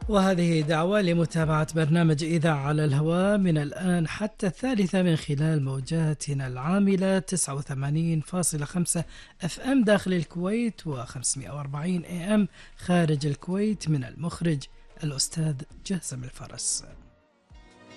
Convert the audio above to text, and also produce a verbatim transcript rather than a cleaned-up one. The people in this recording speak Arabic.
وهذه دعوة لمتابعة برنامج إذاعة على الهواء من الآن حتى الثالثة من خلال موجاتنا العاملة تسعة وثمانين فاصلة خمسة اف ام داخل الكويت وخمسمائة وأربعين اي ام خارج الكويت من المخرج الأستاذ جاسم الفرس.